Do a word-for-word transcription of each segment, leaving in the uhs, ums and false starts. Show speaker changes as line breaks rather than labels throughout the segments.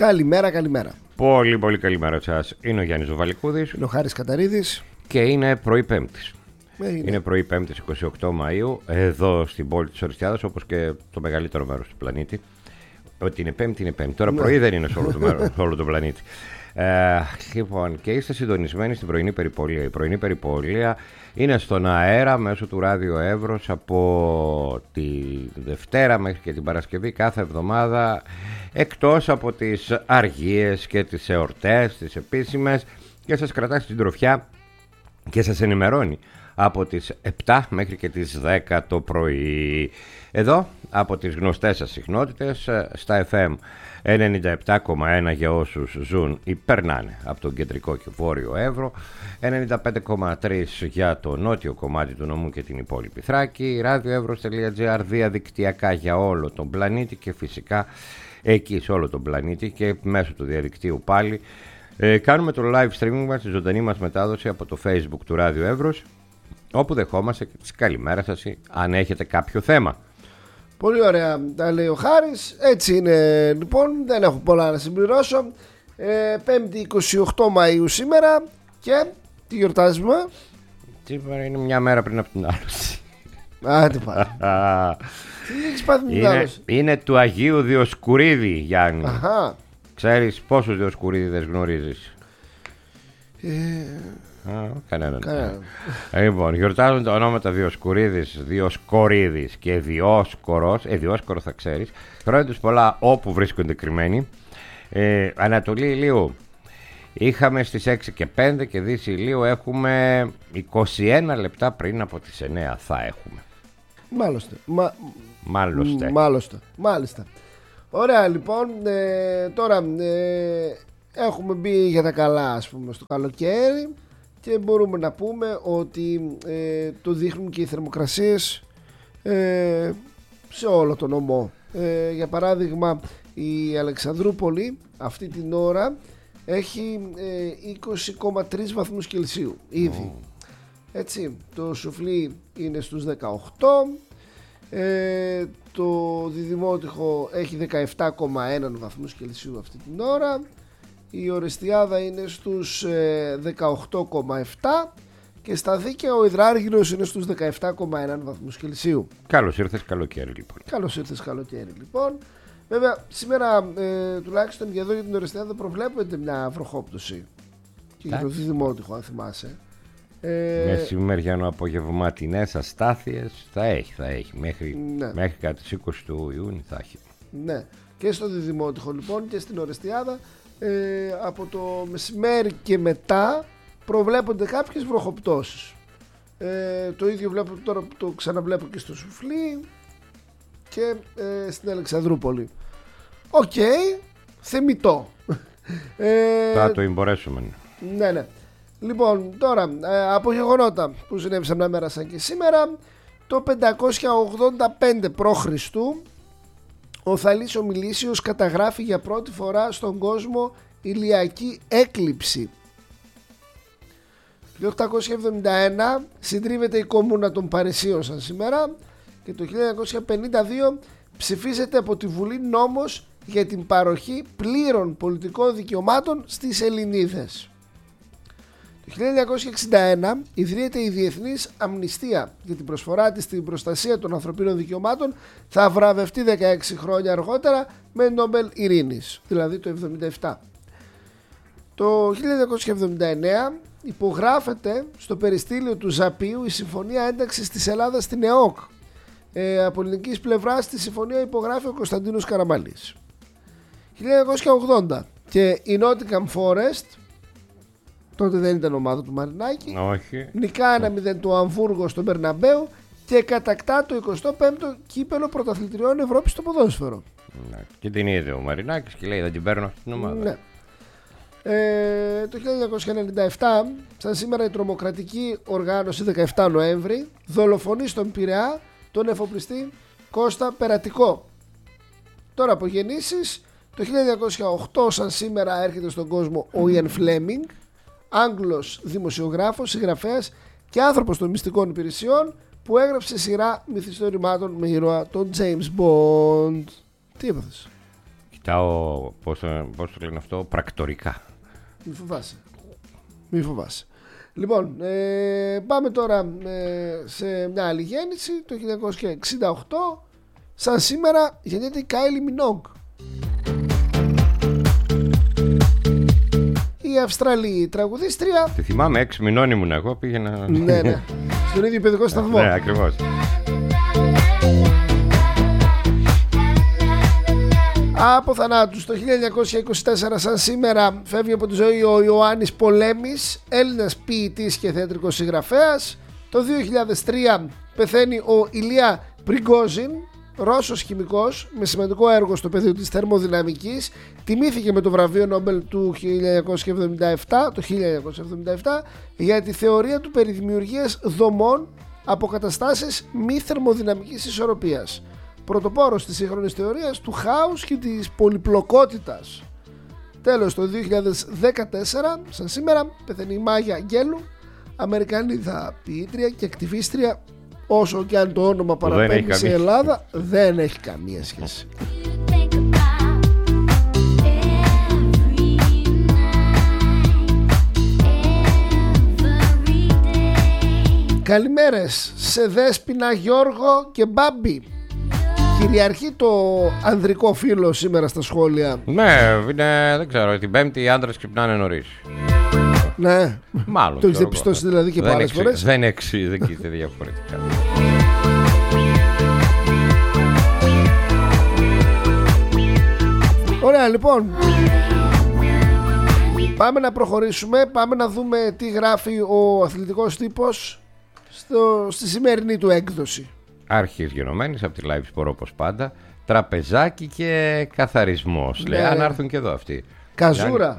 Καλημέρα, καλημέρα.
Πολύ πολύ καλημέρα σας. Είναι ο Γιάννης Βαλικούδης.
Είναι ο Χάρης Καταρίδης.
Και είναι πρωί Πέμπτης.
Ε, είναι.
είναι πρωί Πέμπτης εικοστή ογδόη Μαΐου, εδώ στην πόλη της Οριστιάδας, όπως και το μεγαλύτερο μέρος του πλανήτη. Ότι είναι Πέμπτη, είναι Πέμπτη. Τώρα πρωί δεν είναι σε όλο το, μέρος, σε όλο το πλανήτη. Ε, λοιπόν, και είστε συντονισμένοι στην πρωινή περιπολία. Η πρωινή περιπολία είναι στον αέρα μέσω του Ράδιο Εύρος από τη Δευτέρα μέχρι και την Παρασκευή κάθε εβδομάδα, εκτός από τις αργίες και τις εορτές, τις επίσημες, και σας κρατάει στην τροφιά και σας ενημερώνει από τις επτά μέχρι και τις δέκα το πρωί. Εδώ από τις γνωστές σας συχνότητες, στα εφ εμ ενενήντα επτά κόμμα ένα για όσους ζουν ή περνάνε από τον κεντρικό και βόρειο Εύρο, ενενήντα πέντε κόμμα τρία για το νότιο κομμάτι του νομού και την υπόλοιπη Θράκη, radioevros.gr διαδικτυακά για όλο τον πλανήτη και φυσικά εκεί σε όλο τον πλανήτη και μέσω του διαδικτύου πάλι. Ε, κάνουμε το live streaming μας, τη ζωντανή μας μετάδοση από το Facebook του Ράδιο Εύρος, όπου δεχόμαστε και τις καλημέρα σας αν έχετε κάποιο θέμα.
Πολύ ωραία τα λέει ο Χάρης. Έτσι είναι λοιπόν, δεν έχω πολλά να συμπληρώσω. ε, Πέμπτη εικοστή ογδόη Μαΐου σήμερα. Και τι γιορτάζουμε?
Σήμερα είναι μια μέρα πριν από την άλωση.
Α, τι πάει. Τι έχεις πάθει με την άλωση?
Είναι του Αγίου Διοσκουρίδη, Γιάννη.
Αχα.
Ξέρεις πόσους Διοσκουρίδηδες γνωρίζεις?
ε...
Κανέναν.
Κανέναν.
Λοιπόν, γιορτάζουν τα ονόματα Διοσκουρίδης, Διοσκορίδης και Διόσκορος. Ε, Διόσκορο θα ξέρεις. Χρόνια τους πολλά όπου βρίσκονται κρυμμένοι. ε, Ανατολή Ηλίου είχαμε στις έξι και πέντε και Δύση Ηλίου έχουμε είκοσι ένα λεπτά πριν από τις εννέα θα έχουμε.
Μάλιστα. Μα...
Μάλιστα.
Μάλιστα. Μάλιστα. Ωραία λοιπόν. ε, Τώρα ε, έχουμε μπει για τα καλά, ας πούμε, στο καλοκαίρι. Και μπορούμε να πούμε ότι ε, το δείχνουν και οι θερμοκρασίες ε, σε όλο τον νομό. Ε, για παράδειγμα, η Αλεξανδρούπολη αυτή την ώρα έχει ε, είκοσι κόμμα τρία βαθμούς Κελσίου ήδη. Oh. Έτσι, το Σουφλί είναι στους δεκαοκτώ, ε, το Διδημότυχο έχει δεκαεπτά κόμμα ένα βαθμούς Κελσίου αυτή την ώρα. Η Ορεστιάδα είναι στους ε, δεκαοκτώ κόμμα επτά και στα Δίκαια ο Υδράργυρος είναι στους δεκαεπτά κόμμα ένα βαθμούς Κελσίου.
Καλώς ήρθες καλοκαίρι λοιπόν.
Καλώς ήρθες καλοκαίρι λοιπόν. Βέβαια σήμερα ε, τουλάχιστον για εδώ για την Ορεστιάδα προβλέπεται μια βροχόπτωση. Και για το Διδημότυχο, αν θυμάσαι.
Ε, Μεσημεριανό απογευματινές αστάθειες θα έχει, θα έχει. Μέχρι, ναι. μέχρι κάτι τις είκοσι του Ιούνιου θα έχει.
Ναι, και στο Διδημότυχο λοιπόν και στην Ορεστιάδα. Ε, από το μεσημέρι και μετά προβλέπονται κάποιες βροχοπτώσεις. ε, Το ίδιο βλέπω τώρα, το ξαναβλέπω και στο Σουφλί και ε, στην Αλεξανδρούπολη. Οκ, okay, θεμιτό. ε,
Θα το εμπορέσουμε.
Ναι, ναι. Λοιπόν, τώρα ε, από γεγονότα που συνέβησαν μια μέρα σαν και σήμερα, το πεντακόσια ογδόντα πέντε π.Χ. ο Θαλής ο Μιλήσιος καταγράφει για πρώτη φορά στον κόσμο ηλιακή έκλειψη. Το χίλια οκτακόσια εβδομήντα ένα συντρίβεται η Κομμούνα των Παρισίων σαν σήμερα και το χίλια εννιακόσια πενήντα δύο ψηφίζεται από τη Βουλή νόμος για την παροχή πλήρων πολιτικών δικαιωμάτων στις Ελληνίδες. Το χίλια εννιακόσια εξήντα ένα ιδρύεται η Διεθνής Αμνηστία για την προσφορά της στην προστασία των ανθρωπίνων δικαιωμάτων. Θα βραβευτεί δεκαέξι χρόνια αργότερα με Νόμπελ Ειρήνης, δηλαδή το εβδομήντα επτά. Το χίλια εννιακόσια εβδομήντα εννέα υπογράφεται στο περιστήλιο του Ζαπίου η Συμφωνία Ένταξης της Ελλάδας στην ΕΟΚ. Ε, από ελληνικής πλευράς τη συμφωνία υπογράφει ο Κωνσταντίνος Καραμαλής. χίλια εννιακόσια ογδόντα και η Nottingham Forest, τότε δεν ήταν ομάδα του Μαρινάκη,
όχι,
νικά ένα μηδέν το Αμβούργο στον Μπερναμπέου και κατακτά το εικοστό πέμπτο κύπελο πρωταθλητριών Ευρώπης στο ποδόσφαιρο.
Ναι, και την είδε ο Μαρινάκης και λέει δεν την παίρνω στην ομάδα.
Ναι. Ε, το χίλια εννιακόσια ενενήντα επτά, σαν σήμερα, η τρομοκρατική οργάνωση δεκαεπτά Νοέμβρη δολοφονεί στον Πειραιά τον εφοπλιστή Κώστα Περατικό. Τώρα από γεννήσεις, το χίλια εννιακόσια οκτώ σαν σήμερα έρχεται στον κόσμο ο Ιαν Φλέμινγκ, Άγγλος δημοσιογράφος, συγγραφέας και άνθρωπος των μυστικών υπηρεσιών, που έγραψε σειρά μυθιστορημάτων με ήρωα τον James Bond. Τι έπαθες?
Κοιτάω πώς, πώς το λένε αυτό, πρακτορικά.
Μη φοβάσαι. Μη φοβάσαι. Λοιπόν, ε, πάμε τώρα ε, σε μια άλλη γέννηση. Το χίλια εννιακόσια εξήντα οκτώ, σαν σήμερα, γεννιέται η Κάιλι Μινόγκ. Η Αυστραλή τραγουδίστρια.
Τη θυμάμαι, έξι μηνών ήμουν εγώ, πήγαινα.
Ναι, ναι, στον ίδιο παιδικό σταθμό.
Ναι, ακριβώς.
Από θανάτους, το χίλια εννιακόσια είκοσι τέσσερα, σαν σήμερα, φεύγει από τη ζωή ο Ιωάννης Πολέμης, Έλληνας ποιητής και θεατρικός συγγραφέας. Το δύο χιλιάδες τρία πεθαίνει ο Ηλία Πριγκόζιν, Ρώσος χημικός με σημαντικό έργο στο πεδίο της θερμοδυναμικής. Τιμήθηκε με το βραβείο Νόμπελ του χίλια εννιακόσια εβδομήντα επτά, το χίλια εννιακόσια εβδομήντα επτά για τη θεωρία του περί δημιουργίας δομών από καταστάσεις μη θερμοδυναμικής ισορροπίας. Πρωτοπόρος της σύγχρονης θεωρίας του χάους και της πολυπλοκότητας. Τέλος, το δύο χιλιάδες δεκατέσσερα, σαν σήμερα, πεθαίνει η Μάγια Αγγέλου, Αμερικανίδα ποιήτρια και ακτιβίστρια. Όσο και αν το όνομα παραπέμπει σε Ελλάδα, δεν έχει καμία σχέση. Καλημέρες σε Δέσποινα, Γιώργο και Μπάμπη. Κυριαρχεί το ανδρικό φύλο σήμερα στα σχόλια.
Ναι, είναι, δεν ξέρω, την Πέμπτη οι άντρες ξυπνάνε νωρίς.
Ναι,
μάλλον.
Το έχεις διαπιστώσει δηλαδή και πολλές φορές.
Δεν εξή, δεν κοίται διαφορετικά.
Ωραία, λοιπόν. Πάμε να προχωρήσουμε. Πάμε να δούμε τι γράφει ο αθλητικός τύπος στο, στη σημερινή του έκδοση.
Αρχής γενομένης από τη Live Sport, όπως πάντα. Τραπεζάκι και καθαρισμός.
Ναι.
Λέει, αν έρθουν και εδώ αυτοί.
Καζούρα.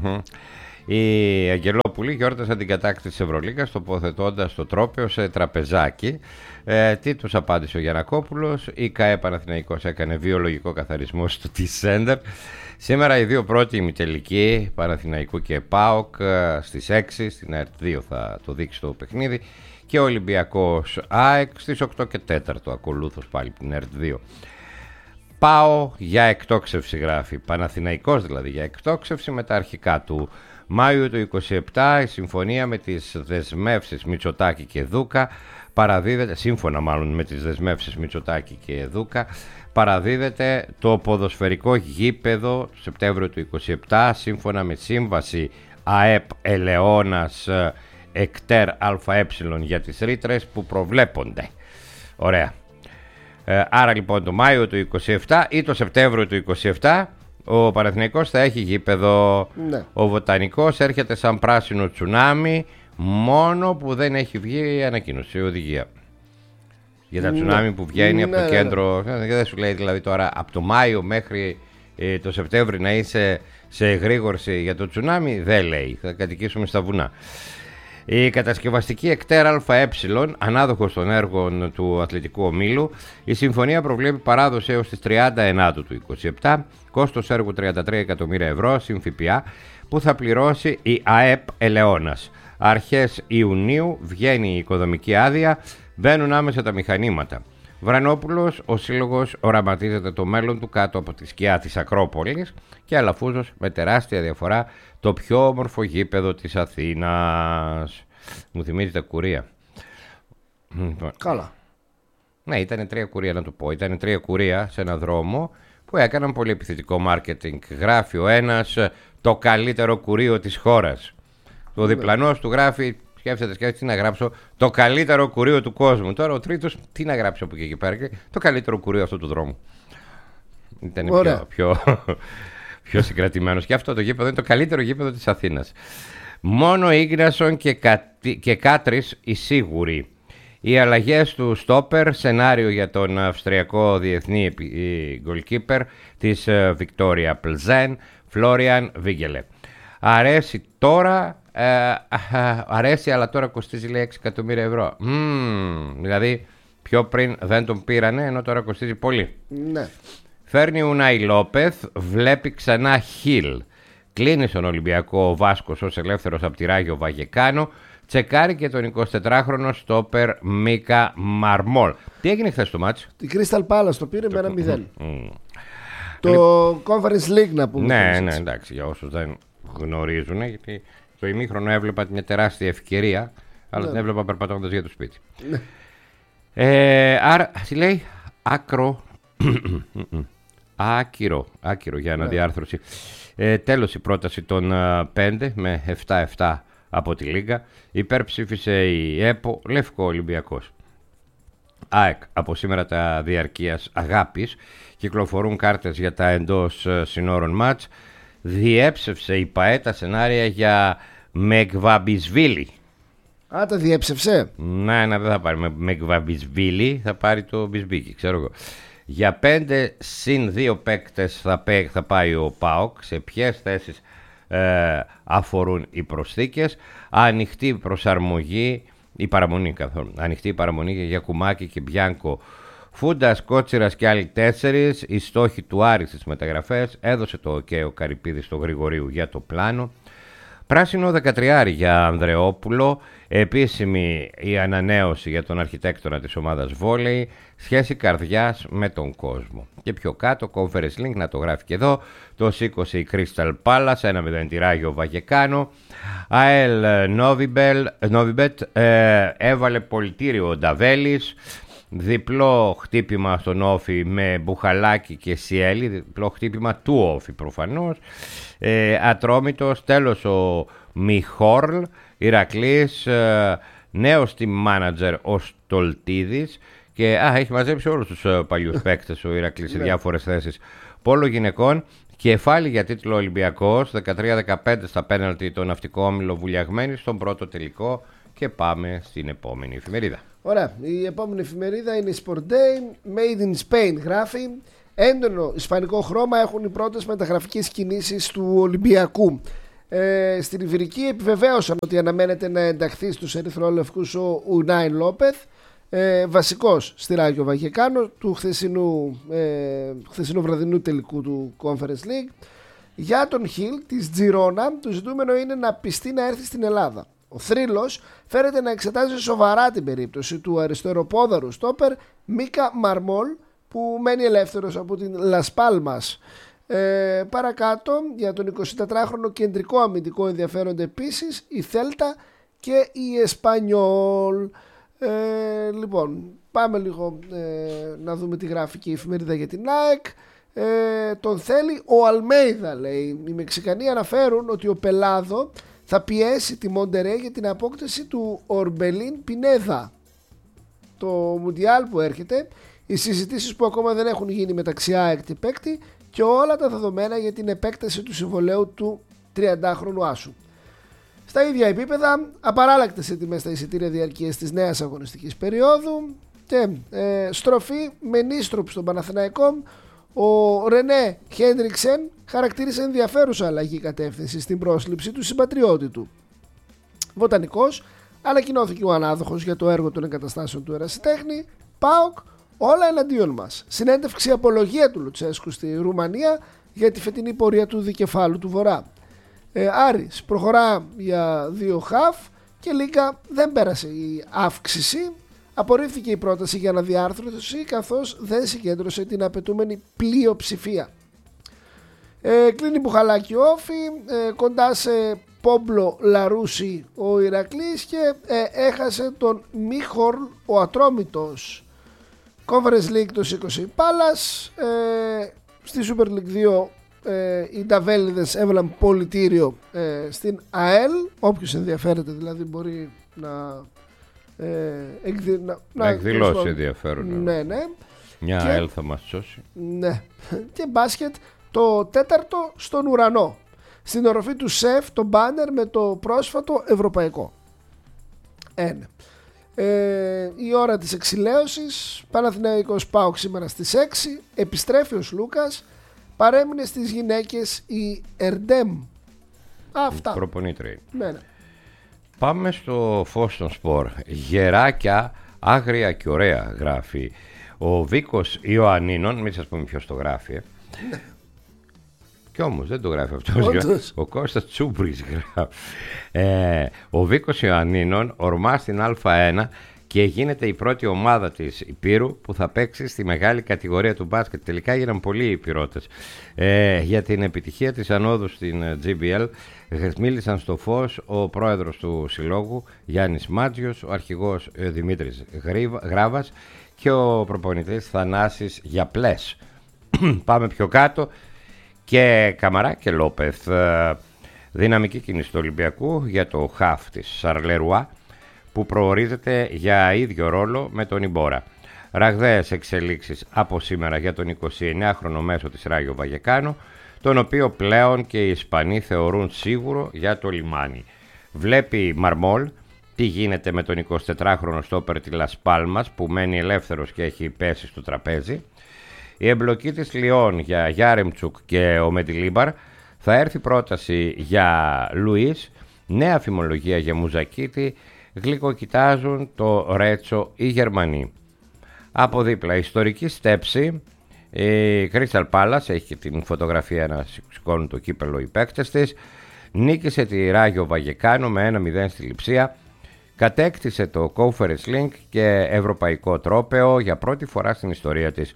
Οι Αγγελόπουλοι γιόρτασαν την κατάκτηση της Ευρωλίγκας τοποθετώντας το τρόπαιο σε τραπεζάκι. Ε, τι τους απάντησε ο Γιαννακόπουλος? Η ΚΑΕ Παναθηναϊκός έκανε βιολογικό καθαρισμό στο T-Center. Σήμερα οι δύο πρώτοι ημιτελικοί, Παναθηναϊκού και ΠΑΟΚ, στις έξι, στην ΕΡΤ δύο θα το δείξει το παιχνίδι, και ο Ολυμπιακός ΑΕΚ στις οκτώ και τέσσερα, ακολούθως πάλι την ΕΡΤ δύο. Πάω για εκτόξευση, γράφει. Παναθηναϊκός δηλαδή για εκτόξευση με τα αρχικά του. Μάιο του είκοσι επτά η συμφωνία με τις δεσμεύσεις Μητσοτάκη και Δούκα παραδίδεται, σύμφωνα μάλλον με τις δεσμεύσεις Μητσοτάκη και Δούκα, παραδίδεται το ποδοσφαιρικό γήπεδο Σεπτέμβριο του είκοσι επτά, σύμφωνα με σύμβαση ΑΕΠ Ελαιώνας Εκτέρ ΑΕ για τις ρήτρες που προβλέπονται. Ωραία. Ε, άρα λοιπόν το Μάιο του είκοσι επτά ή το Σεπτέμβριο του είκοσι επτά ο Παναθηναϊκός θα έχει γήπεδο.
Ναι.
Ο Βοτανικός έρχεται σαν πράσινο τσουνάμι, μόνο που δεν έχει βγει η ανακοίνωση, η οδηγία για τα τσουνάμι, ναι, που βγαίνει, ναι, από το, ναι, κέντρο. Ναι. Δεν σου λέει δηλαδή τώρα από το Μάιο μέχρι ε, το Σεπτέμβριο να είσαι σε εγρήγορση για το τσουνάμι. Δεν λέει, θα κατοικήσουμε στα βουνά. Η κατασκευαστική Εκτέρ ΑΕ, ανάδοχος των έργων του Αθλητικού Ομίλου, η συμφωνία προβλέπει παράδοση έως τις τριάντα ενάτου του είκοσι επτά, κόστος έργου τριάντα τρία εκατομμύρια ευρώ συν ΦΠΑ, που θα πληρώσει η ΑΕΠ Ελαιώνας. Αρχές Ιουνίου βγαίνει η οικοδομική άδεια, μπαίνουν άμεσα τα μηχανήματα. Βρανόπουλος, ο σύλλογος οραματίζεται το μέλλον του κάτω από τη σκιά της Ακρόπολης, και Αλαφούζος με τεράστια διαφορά το πιο όμορφο γήπεδο της Αθήνας. Μου θυμίζει τα κουρία.
Καλά.
Ναι, ήταν τρία κουρία, να το πω. Ήταν τρία κουρία σε ένα δρόμο που έκαναν πολύ επιθετικό μάρκετινγκ. Γράφει ο ένας το καλύτερο κουρίο της χώρας. Ο διπλανός του γράφει, σκέφτεται, σκέφτεται τι να γράψω, το καλύτερο κουρίο του κόσμου. Τώρα ο τρίτος, τι να γράψω από εκεί και πέρα, το καλύτερο κουρίο αυτού του δρόμου. Ήταν πιο, πιο, πιο συγκρατημένος. Και αυτό το γήπεδο είναι το καλύτερο γήπεδο της Αθήνας. Μόνο Ίγνασον και, κα, και Κάτρις οι σίγουροι. Οι αλλαγές του στόπερ, σενάριο για τον αυστριακό διεθνή goalkeeper της Βικτόρια Πλζέν, Φλόριαν Βίγγελε. Αρέσει τώρα, ε, αρέσει αλλά τώρα κοστίζει, λέει, έξι εκατομμύρια ευρώ. Mm, δηλαδή πιο πριν δεν τον πήρανε, ενώ τώρα κοστίζει πολύ.
Ναι.
Φέρνει Ουνάι Λόπεθ, βλέπει ξανά Χιλ. Κλείνει στον Ολυμπιακό ο Βάσκος ως ελεύθερος από τη Ράγιο Βαγεκάνο. Τσεκάρει και τον εικοσιτετράχρονο στόπερ Μίκα Μαρμόλ. Τι έγινε χθες το μάτς?
Η Crystal Palace το πήρε με ένα μηδέν. Το Conference League να πούμε.
Ναι, ναι, εντάξει, για όσους δεν γνωρίζουν, γιατί στο ημίχρονο έβλεπα μια τεράστια ευκαιρία, αλλά
ναι.
την έβλεπα περπατώντας για το σπίτι. Ναι. Ε, άρα, τι λέει, άκρο, άκυρο, άκυρο για αναδιάρθρωση. Ναι. Ε, τέλος η πρόταση των πέντε με επτά επτά από τη Λίγκα. Υπερψήφισε η ΕΠΟ, Λευκό Ολυμπιακός. ΑΕΚ από σήμερα τα διαρκείας αγάπης. Κυκλοφορούν κάρτες για τα εντός συνόρων μάτς. Διέψευσε η ΠΑΕ τα σενάρια για Μεγβαμπισβίλη.
Α, τα διέψευσε.
Ναι, ναι, δεν θα πάρει με Μεγβαμπισβίλη, θα πάρει το Μπισμπίκι, ξέρω εγώ. Για πέντε συν δύο παίκτες θα, θα πάει ο ΠΑΟΚ. Σε ποιες θέσεις ε, αφορούν οι προσθήκες? Ανοιχτή προσαρμογή, η παραμονή καθόλου. Ανοιχτή η παραμονή για Γιακουμάκη και Μπιάνκο. Φούντας, Κότσιρας και άλλοι τέσσερις. Οι στόχοι του Άρη στις μεταγραφές. Έδωσε το OK ο Καρυπίδης στο Γρηγορίου για το πλάνο. Πράσινο δεκατρία για Ανδρεόπουλο. Επίσημη η ανανέωση για τον αρχιτέκτονα της ομάδας βόλεϊ. Σχέση καρδιάς με τον κόσμο. Και πιο κάτω, Conference Link, να το γράφει και εδώ. Το σήκωσε η Crystal Palace, ένα μηδέν τυράγιο Βαγεκάνο. ΑΕΛ Νόβιμπετ, ε, έβαλε πολιτήριο ο Νταβέλης. Διπλό χτύπημα στον Όφη με Μπουχαλάκη και Σιέλη. Διπλό χτύπημα του Όφη προφανώς. Ε, Ατρόμητος, τέλος ο Μιχόρλ. Ηρακλής, ε, νέος team manager ο Στολτίδης. Και α, έχει μαζέψει όλους τους uh, παλιούς παίκτες ο Ηρακλής σε διάφορες θέσεις. Πόλο γυναικών, κεφάλι για τίτλο Ολυμπιακός, δεκατρία δεκαπέντε στα πέναλτι το ναυτικό όμιλο βουλιαγμένη στον πρώτο τελικό. Και πάμε στην επόμενη εφημερίδα.
Ωραία, η επόμενη εφημερίδα είναι η Sport Day, Made in Spain γράφει. Έντονο ισπανικό χρώμα έχουν οι πρώτες μεταγραφικές κινήσεις του Ολυμπιακού. Ε, στην Ιβηρική επιβεβαίωσαν ότι αναμένεται να ενταχθεί στους ερυθρόλευκους ο Ουνάιν Λόπεθ, ε, βασικός στη Ράγιο Βαγεκάνο του χθεσινού, ε, χθεσινού βραδινού τελικού του Conference League. Για τον Χιλ της Τζιρόνα το ζητούμενο είναι να πιστεί να έρθει στην Ελλάδα. Ο θρύλος φέρεται να εξετάζει σοβαρά την περίπτωση του αριστεροπόδαρου στόπερ Μίκα Μαρμόλ που μένει ελεύθερος από την Λας Πάλμας. Ε, παρακάτω για τον εικοσιτετράχρονο κεντρικό αμυντικό ενδιαφέρονται επίσης η Θέλτα και η Εσπανιόλ. Ε, λοιπόν, πάμε λίγο ε, να δούμε τι γράφει και η εφημερίδα για την ΑΕΚ. Ε, τον θέλει ο Αλμέιδα, λέει. Οι Μεξικανοί αναφέρουν ότι ο Πελάδο θα πιέσει τη Μοντερέ για την απόκτηση του Ορμπελίν Πινέδα. Το Μουντιάλ που έρχεται, οι συζητήσεις που ακόμα δεν έχουν γίνει μεταξύ ΑΕΚ και παίκτη και όλα τα δεδομένα για την επέκταση του συμβολαίου του τριαντάχρονου Άσου. Στα ίδια επίπεδα, απαράλλακτες σε τιμές στα εισιτήρια διαρκείας της νέας αγωνιστικής περίοδου και ε, στροφή με νίστροπ στον Παναθηναϊκό. Ο Ρενέ Χέντριξεν χαρακτήρισε ενδιαφέρουσα αλλαγή κατεύθυνση στην πρόσληψη του συμπατριώτη του. Βοτανικός, ανακοινώθηκε ο ανάδοχος για το έργο των εγκαταστάσεων του ερασιτέχνη. ΠΑΟΚ, όλα εναντίον μας. Συνέντευξη απολογία του Λουτσέσκου στη Ρουμανία για τη φετινή πορεία του δικεφάλου του Βορρά. Ε, Άρης προχωρά για δύο χαφ και Λίγκα δεν πέρασε η αύξηση. Απορρίφθηκε η πρόταση για αναδιάρθρωση καθώς δεν συγκέντρωσε την απαιτούμενη πλειοψηφία. Ε, κλείνει Μπουχαλάκη Όφη, ε, κοντά σε Πόμπλο Λαρούσι ο Ηρακλής και ε, έχασε τον Μίχορλ ο Ατρόμητος. Conference League το σήκωσε η Πάλας, ε, στη Super League δύο ε, οι Νταβέλιδες έβαλαν πολιτήριο ε, στην ΑΕΛ, όποιος ενδιαφέρεται δηλαδή μπορεί να... Ε, εκδη, να,
να εκδηλώσει ενδιαφέρον.
Ναι, ναι.
Μια
και,
ΑΕΛ θα μας σώσει.
Ναι. Και μπάσκετ το τέταρτο στον ουρανό. Στην οροφή του ΣΕΦ το μπάνερ με το πρόσφατο ευρωπαϊκό. Ένα. Ε, η ώρα της εξηλαίωσης. Παναθηναϊκός ΠΑΟΚ σήμερα στις έξι. Επιστρέφει ο Σλούκας. Παρέμεινε στις γυναίκες η Ερντέμ. Αυτά.
Προπονήτρια.
Ναι, ναι.
Πάμε στο φως των σπορ. Γεράκια, άγρια και ωραία γράφει ο Βίκος Ιωαννίνων. Μην σας πούμε ποιος το γράφει. Ε. Κι όμως δεν το γράφει αυτός. Ο Κώστας Τσούμπρης γράφει. Ε, ο Βίκος Ιωαννίνων ορμά στην Α1 και γίνεται η πρώτη ομάδα της Υπήρου που θα παίξει στη μεγάλη κατηγορία του μπάσκετ. Τελικά έγιναν πολλοί οι Υπηρώτες. Ε, για την επιτυχία της ανόδου στην τζι μπι ελ μίλησαν στο φως ο πρόεδρος του συλλόγου Γιάννης Μάτζιος, ο αρχηγός Δημήτρης Γράβας και ο προπονητής Θανάσης Γιαπλές. Πάμε πιο κάτω. Και Καμαρά και Λόπεθ. Δυναμική κίνηση του Ολυμπιακού για το χαφ της Σαρλερουά που προορίζεται για ίδιο ρόλο με τον Ιμπόρα. Ραγδαίες εξελίξεις από σήμερα για τον εικοσιεννιάχρονο μέσο της Ράγιο Βαγεκάνο, τον οποίο πλέον και οι Ισπανοί θεωρούν σίγουρο για το λιμάνι. Βλέπει Μαρμόλ τι γίνεται με τον εικοσιτετράχρονο στόπερ της Λας Πάλμας που μένει ελεύθερος και έχει πέσει στο τραπέζι. Η εμπλοκή της Λιόν για Γιάρεμτσουκ και ο Μεντιλίμπαρ, θα έρθει πρόταση για Λουίς, νέα φημολογία για Μουζακίτη, γλυκοκοιτάζουν το Ρέτσο οι Γερμανοί. Από δίπλα ιστορική στέψη, η Crystal Palace, έχει και την φωτογραφία να σηκώνουν το κύπελο οι παίκτες της, νίκησε τη Ράγιο Βαγεκάνο με ένα μηδέν στη Λειψία, κατέκτησε το Conference League και ευρωπαϊκό τρόπαιο για πρώτη φορά στην ιστορία της.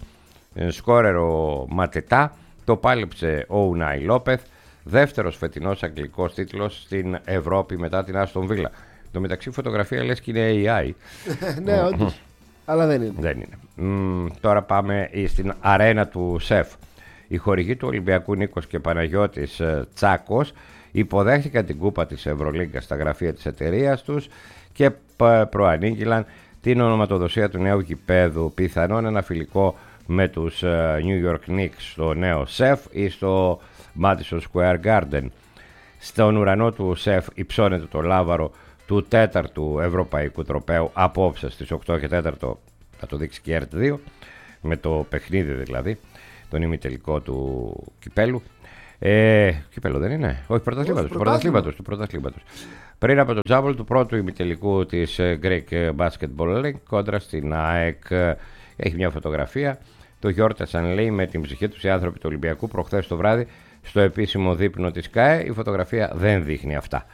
Σκόρερο Ματετά, το πάλεψε ο Ουνάι Λόπεθ, δεύτερος φετινός αγγλικός τίτλος στην Ευρώπη μετά την Άστον Βίλα. Το μεταξύ φωτογραφία λες και είναι έι άι.
Ναι, όντως. Αλλά δεν είναι.
Δεν είναι. Μ, τώρα πάμε στην αρένα του ΣΕΦ. Οι χορηγοί του Ολυμπιακού Νίκος και Παναγιώτης Τσάκος υποδέχτηκαν την κούπα της Ευρωλίγκα στα γραφεία της εταιρείας τους και προανήγγυλαν την ονοματοδοσία του νέου γηπέδου, πιθανόν ένα φιλικό με τους New York Knicks στο νέο ΣΕΦ ή στο Madison Square Garden. Στον ουρανό του ΣΕΦ υψώνεται το λάβαρο του τέταρτου ευρωπαϊκού τροπαίου απόψε στις οκτώ και τέσσερα, θα το δείξει και η ΕΡΤ δύο, με το παιχνίδι δηλαδή, τον ημιτελικό του κυπέλου. Ε, κυπέλο δεν είναι, όχι, πρωταθλήματος, του πρωταθλήματος, του πρωταθλήματος. Πριν από το τζάμπολ του πρώτου ημιτελικού της Greek Basketball League κόντρα στην ΑΕΚ. Έχει μια φωτογραφία, το γιόρτασαν λέει με την ψυχή τους οι άνθρωποι του Ολυμπιακού προχθές το βράδυ στο επίσημο δείπνο της ΚΑΕ. Η φωτογραφία δεν δείχνει αυτά.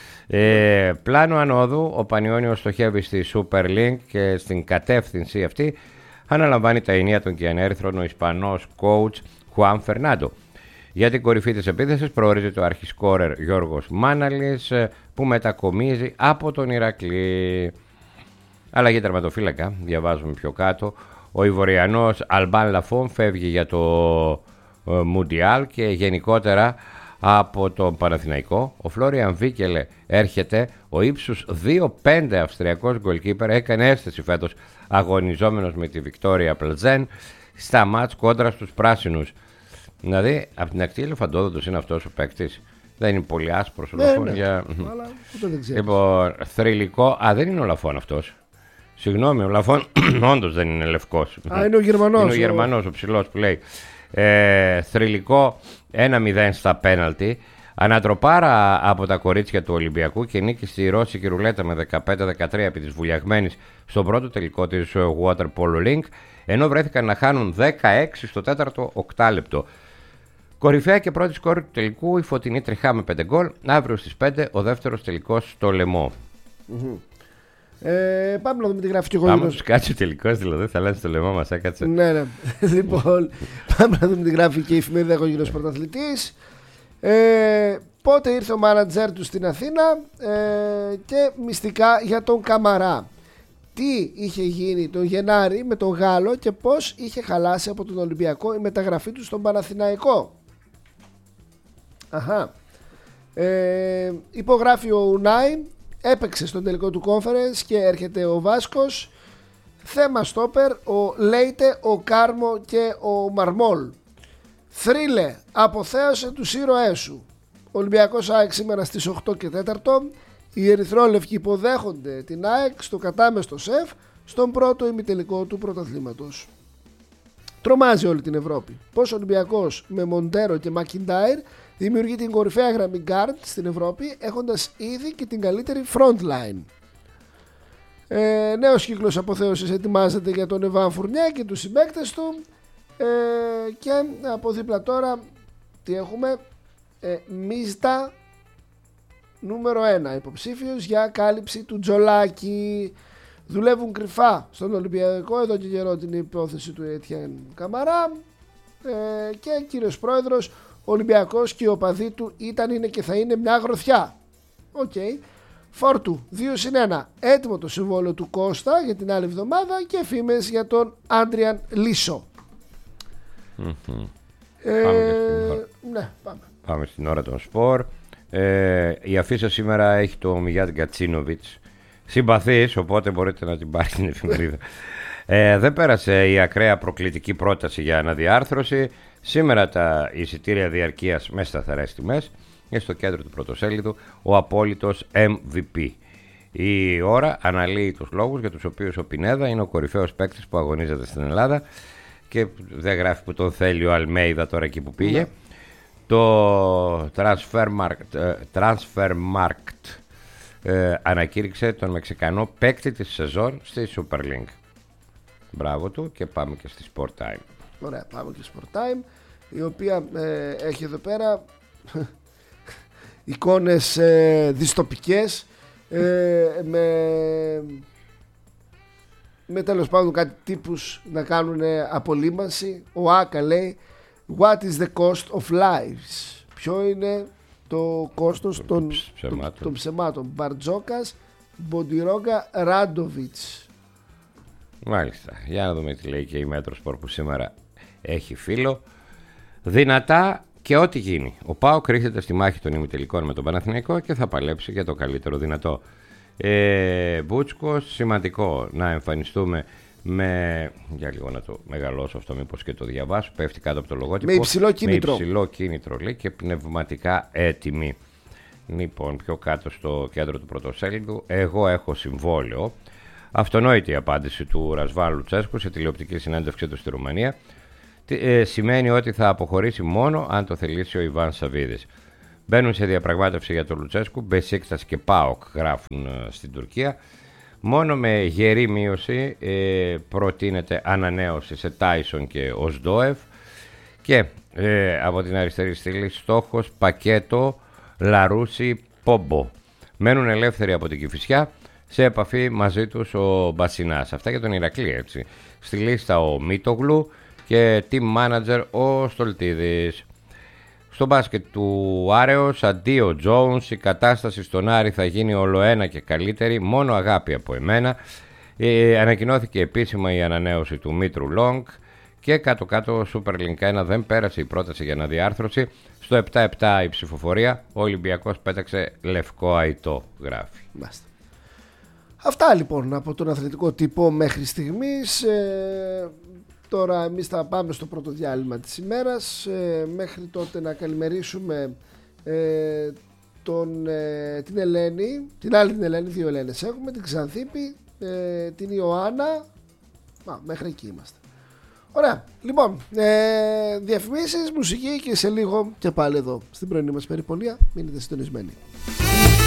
Ε, πλάνο ανόδου, ο Πανιώνιος στοχεύει στη Super League και στην κατεύθυνση αυτή αναλαμβάνει τα ενία των κιανέριθρων ο Ισπανός coach Χουάν Φερνάντο. Για την κορυφή της επίθεσης προορίζεται ο αρχισκόρερ Γιώργος Μάναλης που μετακομίζει από τον Ηρακλή. Αλλαγή τερματοφύλακα, διαβάζουμε πιο κάτω. Ο Ιβοριανός Αλμπάν Λαφόν φεύγει για το Μουντιάλ και γενικότερα από τον Παναθηναϊκό. Ο Φλόριαν Βίκελε έρχεται, ο ύψους δύο πέντε Αυστριακός γκολκίπερ, έκανε αίσθηση φέτος αγωνιζόμενος με τη Βικτόρια Πλατζέν στα μάτς κόντρα στους πράσινους. Δηλαδή, από την ακτή Ελεφαντόδοντος είναι αυτός ο παίκτης. Δεν είναι πολύ άσπρος ο
ναι,
Λαφόν.
Ναι,
για...
αλλά δεν ξέρω.
Λοιπόν, θρυλικό. Α, δεν είναι ο Λαφόν αυτός. Συγγνώμη, ο Λαφόν όντως δεν είναι λευκός.
Α, είναι ο Γερμανός.
Είναι ο Γερμανός, ο ψηλός που λέει. Ε, θρυλικό ένα μηδέν στα πέναλτι. Ανατροπάρα από τα κορίτσια του Ολυμπιακού και νίκη στη Ρώσικη ρουλέτα με δεκαπέντε δεκατρία επί της βουλιαγμένης στον πρώτο τελικό της Water Polo Link, ενώ βρέθηκαν να χάνουν δεκαέξι στο τέταρτο οκτάλεπτο. Κορυφαία και πρώτη σκόρη του τελικού η Φωτεινή Τριχά με πέντε γκολ. Αύριο στις πέντε ο δεύτερος τελικός στο Λεμό.
Mm-hmm. Ε, πάμε να δούμε τι γράφει και εγώ.
Πάμε να τους κάτσει ο τελικός, δηλαδή θα λένε στο Λεμό μας έκατσε.
Ναι, ναι. Λοιπόν, πάμε να δούμε τι γράφει και η εφημερίδα Εγωγενός Πρωταθλητής. Ε, πότε ήρθε ο μάνατζερ του στην Αθήνα ε, και μυστικά για τον Καμαρά. Τι είχε γίνει τον Γενάρη με τον Γάλλο και πώς είχε χαλάσει από τον Ολυμπιακό η μεταγραφή του στον Παναθηναϊκό. Αχα. Ε, υπογράφει ο Ουνάι, έπαιξε στον τελικό του conference και έρχεται ο Βάσκος. Θέμα στόπερ, ο Λέιτε, ο Κάρμο και ο Μαρμόλ. Θρύλε, αποθέωσε τους ήρωές σου. Ο Ολυμπιακός ΑΕΚ σήμερα στις οκτώ και τέσσερα. Οι ερυθρόλευκοι υποδέχονται την ΑΕΚ στο κατάμεστο ΣΕΦ στον πρώτο ημιτελικό του πρωταθλήματος. Τρομάζει όλη την Ευρώπη πως ο Ολυμπιακός με Μοντέρο και Μακιντάιρ δημιουργεί την κορυφαία γραμμή guard στην Ευρώπη, έχοντας ήδη και την καλύτερη front line. Ε, νέος κύκλος αποθέωσης ετοιμάζεται για τον Εβάν Φουρνιέ και τους συμπαίκτες του. Ε, και από δίπλα τώρα τι έχουμε, ε, Μίζτα νούμερο ένα υποψήφιος για κάλυψη του Τζολάκη. δουλεύουν κρυφά στον Ολυμπιακό εδώ και καιρό την υπόθεση του Ετιέν Καμαρά ε, και κύριος πρόεδρος, ο Ολυμπιακός και οι οπαδοί του ήταν, είναι και θα είναι μια γροθιά. Οκ. Okay. Φόρτου δύο συν ένα, έτοιμο το συμβόλαιο του Κώστα για την άλλη εβδομάδα και φήμες για τον Άντριαν Λίσο.
Mm-hmm.
Ε,
πάμε, στην
ναι, πάμε.
πάμε στην ώρα των σπορ. Ε, η αφίσα σήμερα έχει το Μιγιάτ Γκατσίνοβιτς. Συμπαθής, οπότε μπορείτε να την πάρει την εφημερίδα. ε, δεν πέρασε η ακραία προκλητική πρόταση για αναδιάρθρωση. Σήμερα τα εισιτήρια διαρκείας με σταθερές τιμές. Και στο κέντρο του πρωτοσέλιδου ο απόλυτος εμ βι πι. Η ώρα αναλύει τους λόγους για τους οποίους ο Πινέδα είναι ο κορυφαίος παίκτης που αγωνίζεται στην Ελλάδα και δεν γράφει που τον θέλει ο Αλμέιδα τώρα εκεί που πήγε. Yeah. Το Transfermarkt, Transfermarkt ε, ανακήρυξε τον Μεξικανό παίκτη της σεζόν στη Super League. Μπράβο του, και πάμε και στη Sport Time.
Ωραία, πάμε και στη Sport Time, η οποία ε, έχει εδώ πέρα εικόνες ε, δυστοπικές ε, με, με τέλος πάντων κάτι τύπους να κάνουν απολύμανση. Ο Άκα λέει what is the cost of lives, ποιο είναι το κόστος των ψεμάτων, των ψεμάτων. Μπαρτζόκας, Μποντιρόγκα, Ράντοβιτς.
Μάλιστα, για να δούμε τι λέει και η Μέτροσπορ που σήμερα έχει φίλο. Δυνατά και ό,τι γίνει. Ο ΠΑΟΚ κρύφτεται στη μάχη των ημιτελικών με τον Παναθηναϊκό και θα παλέψει για το καλύτερο δυνατό. Ε, Μπούτσκος, σημαντικό να εμφανιστούμε με. Για λίγο να το μεγαλώσω αυτό, μήπως και το διαβάσω. Πέφτει κάτω από το λογότυπο.
Με υψηλό κίνητρο.
Με υψηλό κίνητρο, λέει, και πνευματικά έτοιμοι. Λοιπόν, πιο κάτω στο κέντρο του πρωτοσέλιδου, εγώ έχω συμβόλαιο. Αυτονόητη η απάντηση του Ρασβάν Λουτσέσκου σε τηλεοπτική συνέντευξή του στη Ρουμανία. Ε, σημαίνει ότι θα αποχωρήσει μόνο αν το θελήσει ο Ιβάν Σαββίδης. Μπαίνουν σε διαπραγμάτευση για τον Λουτσέσκου Μπεσίκτας και ΠΑΟΚ, γράφουν ε, στην Τουρκία. Μόνο με γερή μείωση ε, προτείνεται ανανέωση σε Τάισον και Οσντόεφ. Και ε, από την αριστερή στήλη στόχος πακέτο Λαρούσι Πόμπο. Μένουν ελεύθεροι από την Κηφισιά, σε επαφή μαζί τους ο Μπασινάς. Αυτά για τον Ηρακλή, έτσι. Στη λίστα ο Μίτογλου και team manager ο Στολτίδης. Στο μπάσκετ του Άρεος, αντί ο Τζόουνς, η κατάσταση στον Άρη θα γίνει ολοένα και καλύτερη, μόνο αγάπη από εμένα. Ε, ανακοινώθηκε επίσημα η ανανέωση του Μήτρου Λόγκ και κάτω κάτω Super League ένα δεν πέρασε η πρόταση για αναδιάρθρωση. Στο επτά επτά η ψηφοφορία, ο Ολυμπιακός πέταξε λευκό αητό, γράφει.
Μάστε. Αυτά λοιπόν από τον αθλητικό τύπο μέχρι στιγμής. Ε, τώρα εμείς θα πάμε στο πρώτο διάλειμμα της ημέρας. Ε, μέχρι τότε να καλημερίσουμε ε, τον, ε, την Ελένη, την άλλη την Ελένη, δύο Ελένες έχουμε, την Ξανθήπη, ε, την Ιωάννα. Α, μέχρι εκεί είμαστε. Ωραία, λοιπόν, ε, διαφημίσεις, μουσική και σε λίγο και πάλι εδώ στην πρωινή μας περιπολία. Μείνετε συντονισμένοι.